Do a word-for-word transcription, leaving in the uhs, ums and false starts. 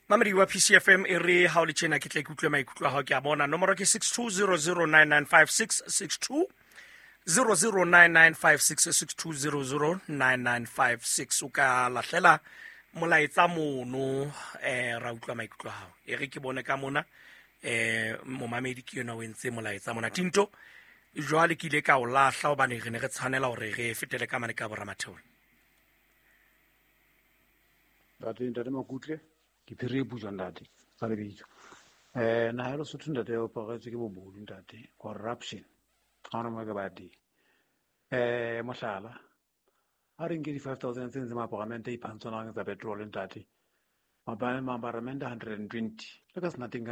Mamadi wa P C F M e re ha o le tjena ke tla ikutlwe maikutlo a hao ke a bona. Nomoro ke six two zero zero nine nine five six six two zero zero nine nine five six six two zero zero nine nine five six. O ka lahlela molaetsa mono eh ra utlwa maikutlo a hao. E re ke bone ka mona eh momamedi ke yona o entse molaetsa mona Tinto. Jwale ke ile ka o lahla hobane re ne re tshwanela hore re fetele ka mane ka boramatheole. Dati ntate Makutle ke phiri e putswa ntate ka lebitso eh na ha lo sotho ntate o pagetse ke bobodu ntate corruption ga ona mo ke ba di eh mohlala a re nke di five thousand tse ma pagamente e phantsona tsa petrol ntate mabane ma environment one hundred twenty le ka sena teng